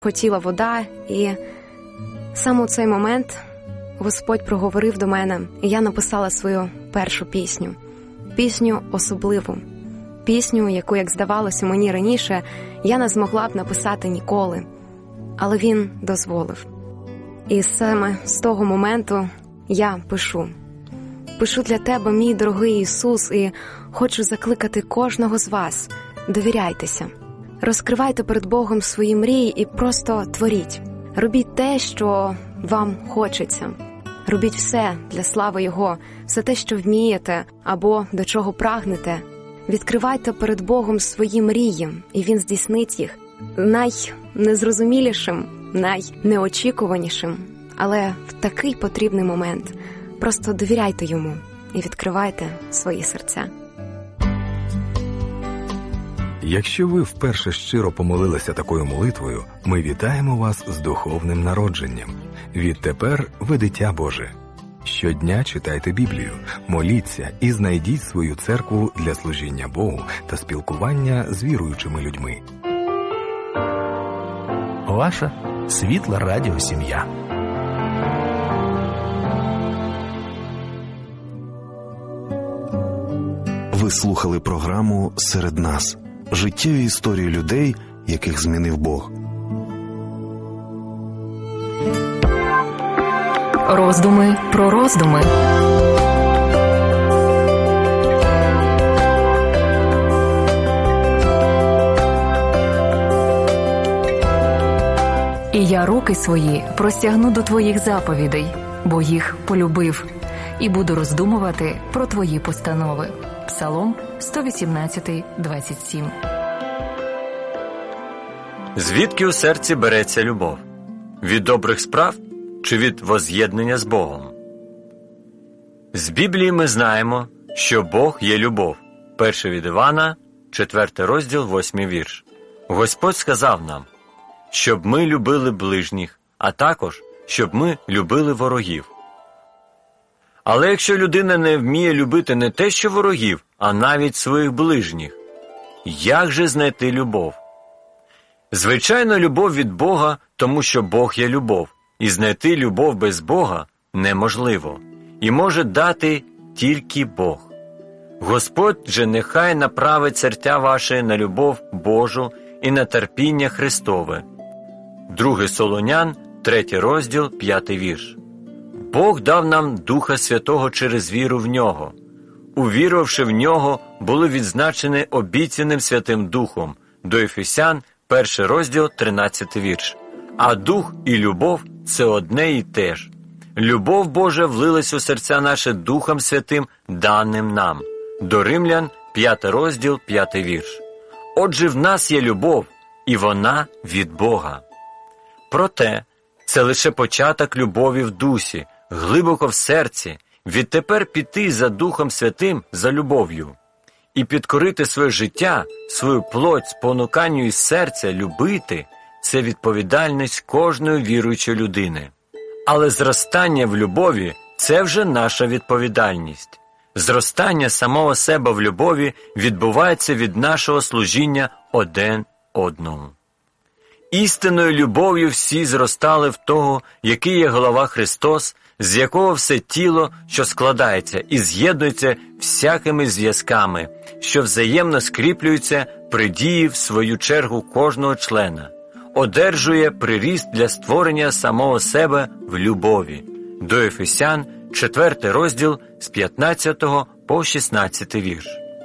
хотіла вода, і саме у цей момент Господь проговорив до мене, і я написала свою першу пісню. Пісню особливу. Пісню, яку, як здавалося мені раніше, я не змогла б написати ніколи. Але Він дозволив. І саме з того моменту я пишу. Пишу для тебе, мій дорогий Ісус, і хочу закликати кожного з вас. Довіряйтеся. Розкривайте перед Богом свої мрії і просто творіть. Робіть те, що вам хочеться. Робіть все для слави Його, все те, що вмієте або до чого прагнете. Відкривайте перед Богом свої мрії, і Він здійснить їх найнезрозумілішим, найнеочікуванішим. Але в такий потрібний момент просто довіряйте Йому і відкривайте свої серця. Якщо ви вперше щиро помолилися такою молитвою, ми вітаємо вас з духовним народженням. Відтепер ви дитя Боже. Щодня читайте Біблію, моліться і знайдіть свою церкву для служіння Богу та спілкування з віруючими людьми. Ваша світла радіосім'я. Ви слухали програму «Серед нас». Життєві історії людей, яких змінив Бог. Роздуми про роздуми. І я руки свої простягну до твоїх заповідей, бо їх полюбив, і буду роздумувати про твої постанови. Псалом 118:27. Звідки у серці береться любов? Від добрих справ чи від воз'єднання з Богом? З Біблії ми знаємо, що Бог є любов. 1 від Івана, 4 розділ, 8 вірш. Господь сказав нам, щоб ми любили ближніх, а також, щоб ми любили ворогів. Але якщо людина не вміє любити не те, що ворогів, а навіть своїх ближніх, як же знайти любов? Звичайно, любов від Бога, тому що Бог є любов, і знайти любов без Бога неможливо, і може дати тільки Бог. Господь же нехай направить серця ваші на любов Божу і на терпіння Христове. 2 Солонян, 3 розділ, 5 вірш. Бог дав нам Духа Святого через віру в Нього. Увірувавши в Нього, були відзначені обіцяним Святим Духом. До Ефесян, 1 розділ, 13 вірш. А Дух і любов – це одне і те ж. Любов Божа влилась у серця наші Духом Святим, даним нам. До Римлян, 5 розділ, 5 вірш. Отже, в нас є любов, і вона від Бога. Проте, це лише початок любові в дусі, глибоко в серці, відтепер піти за Духом Святим, за любов'ю. І підкорити своє життя, свою плоть, спонуканню із серця, любити – це відповідальність кожної віруючої людини. Але зростання в любові – це вже наша відповідальність. Зростання самого себе в любові відбувається від нашого служіння один одному. Істинною любов'ю всі зростали в того, який є голова Христос, з якого все тіло, що складається і з'єднується всякими зв'язками, що взаємно скріплюються при дії в свою чергу кожного члена, одержує приріст для створення самого себе в любові. До Ефесян, 4 розділ, з 15 по 16 вірш.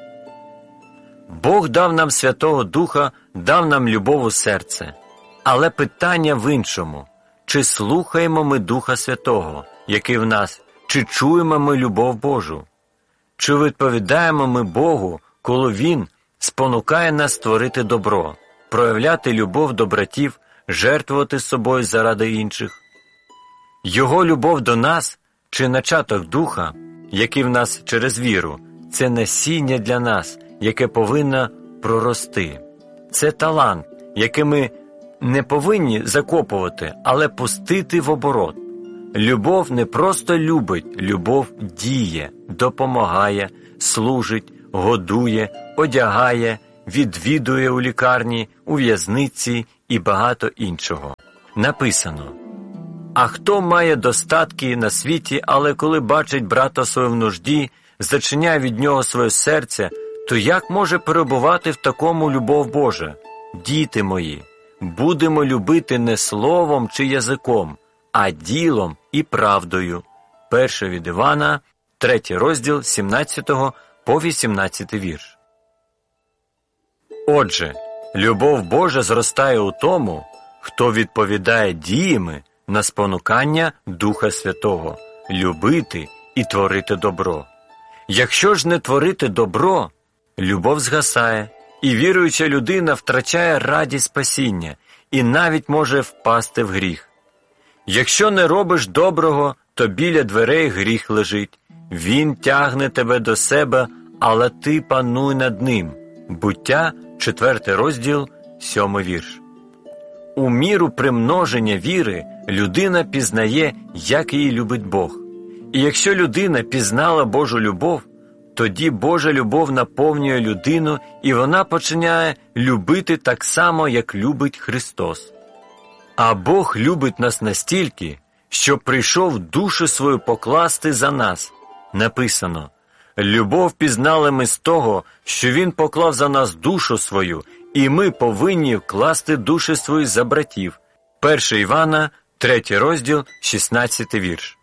Бог дав нам Святого Духа, дав нам любов у серце. Але питання в іншому. Чи слухаємо ми Духа Святого, який в нас? Чи чуємо ми любов Божу? Чи відповідаємо ми Богу, коли Він спонукає нас створити добро, проявляти любов до братів, жертвувати собою заради інших? Його любов до нас, чи начаток Духа, який в нас через віру, це насіння для нас, яке повинно прорости. Це талант, який ми не повинні закопувати, але пустити в оборот. Любов не просто любить, любов діє, допомагає, служить, годує, одягає, відвідує у лікарні, у в'язниці і багато іншого. Написано: «А хто має достатки на світі, але коли бачить брата свого в нужді, зачиняє від нього своє серце, то як може перебувати в такому любов Божа? Діти мої, будемо любити не словом чи язиком, а ділом і правдою». 1 від Івана, 3 розділ, 17 по 18 вірш. Отже, любов Божа зростає у тому, хто відповідає діями на спонукання Духа Святого – любити і творити добро. Якщо ж не творити добро, любов згасає, і віруюча людина втрачає радість спасіння і навіть може впасти в гріх. Якщо не робиш доброго, то біля дверей гріх лежить. Він тягне тебе до себе, але ти пануй над ним. Буття, 4 розділ, 7 вірш. У міру примноження віри людина пізнає, як її любить Бог. І якщо людина пізнала Божу любов, тоді Божа любов наповнює людину, і вона починає любити так само, як любить Христос. А Бог любить нас настільки, що прийшов душу свою покласти за нас. Написано: «Любов пізнали ми з того, що Він поклав за нас душу свою, і ми повинні вкласти душі свої за братів». 1 Івана, 3 розділ, 16 вірш.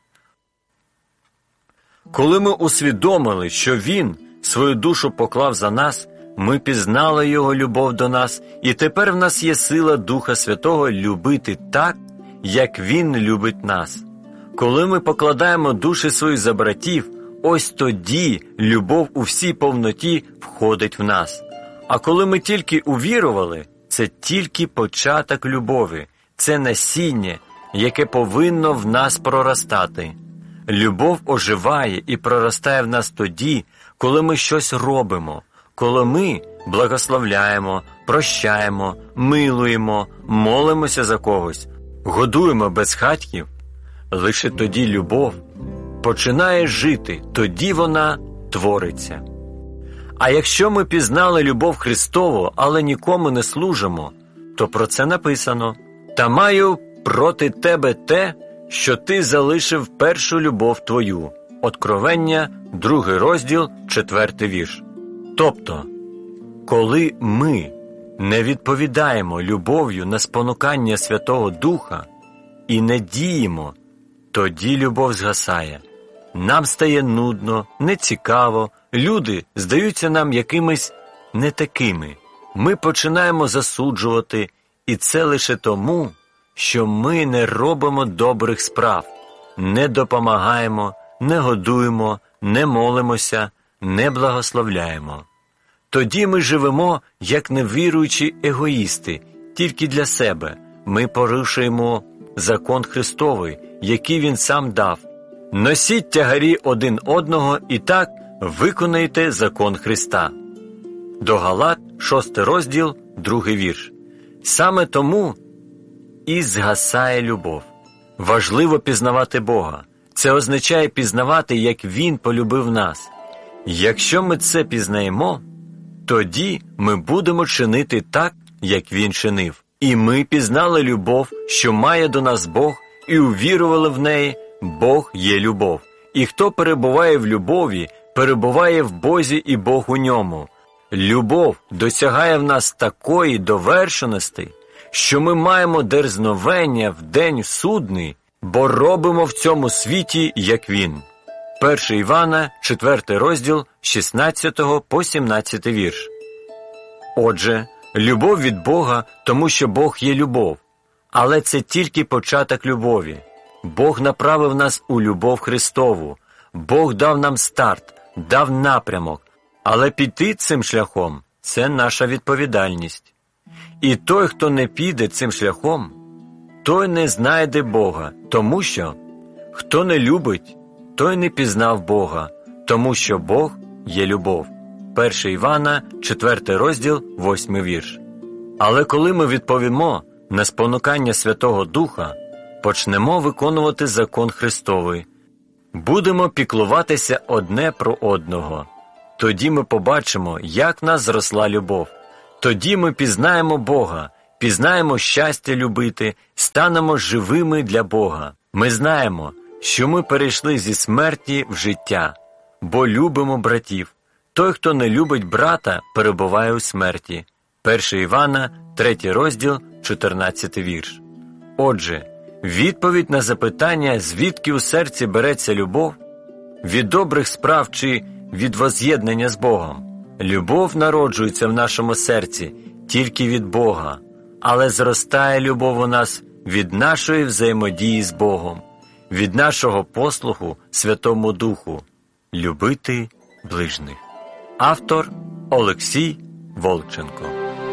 Коли ми усвідомили, що Він свою душу поклав за нас, ми пізнали Його любов до нас, і тепер в нас є сила Духа Святого любити так, як Він любить нас. Коли ми покладаємо душі свої за братів, ось тоді любов у всій повноті входить в нас. А коли ми тільки увірували, це тільки початок любові, це насіння, яке повинно в нас проростати. Любов оживає і проростає в нас тоді, коли ми щось робимо, коли ми благословляємо, прощаємо, милуємо, молимося за когось, годуємо безхатьків. Лише тоді любов починає жити, тоді вона твориться. А якщо ми пізнали любов Христову, але нікому не служимо, то про це написано: «Та маю проти тебе те, що ти залишив першу любов твою». Откровення, 2 розділ, 4 вірш. Тобто, коли ми не відповідаємо любов'ю на спонукання Святого Духа і не діємо, тоді любов згасає. Нам стає нудно, нецікаво, люди здаються нам якимись не такими. Ми починаємо засуджувати, і це лише тому, що ми не робимо добрих справ, не допомагаємо, не годуємо, не молимося, не благословляємо. Тоді ми живемо, як невіруючі егоїсти, тільки для себе. Ми порушуємо закон Христовий, який Він сам дав. Носіть тягарі один одного і так виконайте закон Христа. До Галат, 6 розділ, 2 вірш. Саме тому і згасає любов. Важливо пізнавати Бога. Це означає пізнавати, як Він полюбив нас. Якщо ми це пізнаємо, тоді ми будемо чинити так, як Він чинив. І ми пізнали любов, що має до нас Бог, і увірували в неї. Бог є любов. І хто перебуває в любові, перебуває в Бозі і Бог у ньому. Любов досягає в нас такої довершеності, що ми маємо дерзновення в день судний, бо робимо в цьому світі, як Він. 1 Івана, 4 розділ, 16 по 17 вірш. Отже, любов від Бога, тому що Бог є любов. Але це тільки початок любові. Бог направив нас у любов Христову. Бог дав нам старт, дав напрямок. Але піти цим шляхом – це наша відповідальність. І той, хто не піде цим шляхом, той не знайде Бога, тому що хто не любить, той не пізнав Бога, тому що Бог є любов. 1 Івана, 4 розділ, 8 вірш. Але коли ми відповімо на спонукання Святого Духа, почнемо виконувати закон Христовий, будемо піклуватися одне про одного. Тоді ми побачимо, як в нас зросла любов. Тоді ми пізнаємо Бога, пізнаємо щастя любити, станемо живими для Бога. Ми знаємо, що ми перейшли зі смерті в життя, бо любимо братів. Той, хто не любить брата, перебуває у смерті. 1 Івана, 3 розділ, 14 вірш. Отже, відповідь на запитання, звідки у серці береться любов, від добрих справ чи від воз'єднання з Богом. Любов народжується в нашому серці тільки від Бога, але зростає любов у нас від нашої взаємодії з Богом, від нашого послуху Святому Духу. Любити ближніх. Автор Олексій Волченко.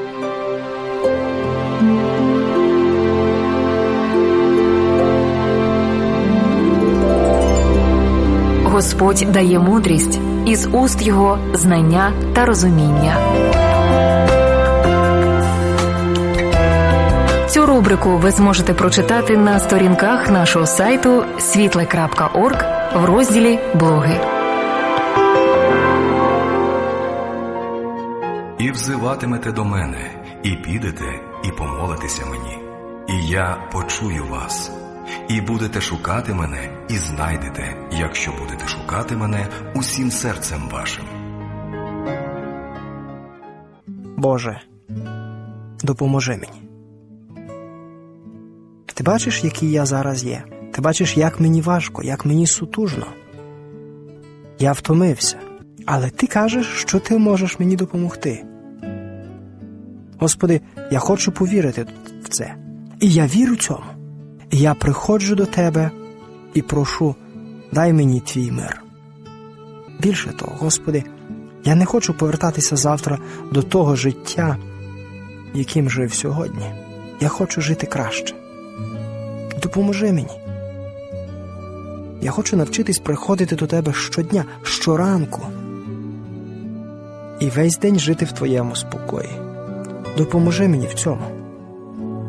Господь дає мудрість, із уст Його знання та розуміння. Цю рубрику ви зможете прочитати на сторінках нашого сайту світле.орг в розділі «Блоги». І взиватимете до мене, і підете, і помолитеся мені, і я почую вас. І будете шукати мене, і знайдете, якщо будете шукати мене усім серцем вашим. Боже, допоможи мені. Ти бачиш, який я зараз є? Ти бачиш, як мені важко, як мені сутужно. Я втомився, але Ти кажеш, що Ти можеш мені допомогти. Господи, я хочу повірити в це. І я вірю цьому. І я приходжу до Тебе і прошу, дай мені Твій мир. Більше того, Господи, я не хочу повертатися завтра до того життя, яким жив сьогодні. Я хочу жити краще. Допоможи мені. Я хочу навчитись приходити до Тебе щодня, щоранку. І весь день жити в Твоєму спокої. Допоможи мені в цьому.